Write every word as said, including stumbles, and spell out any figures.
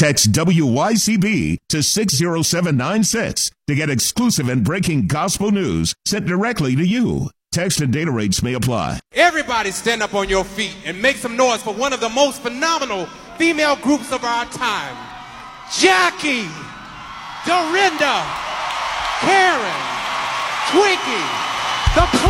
Text W Y C B to six zero seven nine six to get exclusive and breaking gospel news sent directly to you. Text and data rates may apply. Everybody stand up on your feet and make some noise for one of the most phenomenal female groups of our time. Jackie, Dorinda, Karen, Twinkie, the